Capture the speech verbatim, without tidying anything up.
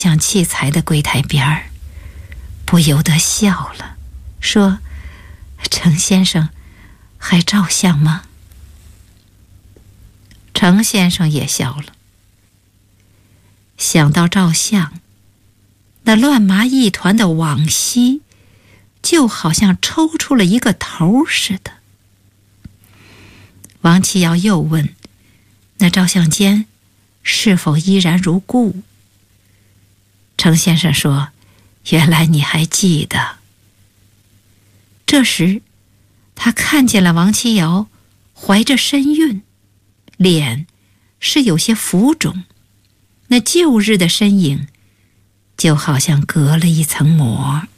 像器材的柜台边儿，不由得笑了，说：“程先生还照相吗？”程先生也笑了。想到照相，那乱麻一团的往昔就好像抽出了一个头似的。王七瑶又问：“那照相间是否依然如故？”程先生说：“原来你还记得。”这时他看见了王七瑶怀着身孕，脸是有些浮肿，那旧日的身影就好像隔了一层膜。